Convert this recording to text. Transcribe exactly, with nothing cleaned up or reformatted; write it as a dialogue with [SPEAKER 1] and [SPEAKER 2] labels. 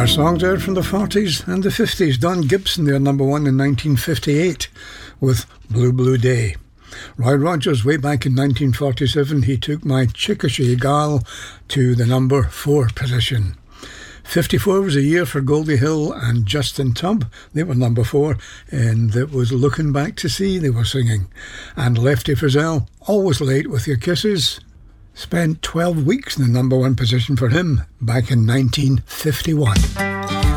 [SPEAKER 1] songs out from the forties and the fifties. Don Gibson, their number one in nineteen fifty-eight with Blue Blue Day. Roy Rogers, way back in nineteen forty-seven, he took My Chickasha Gal to the number four position. fifty-four was a year for Goldie Hill and Justin Tubb. They were number four, and it was Looking Back to See they were singing. And Lefty Frizzell, Always Late with Your Kisses, spent twelve weeks in the number one position for him back in nineteen fifty-one.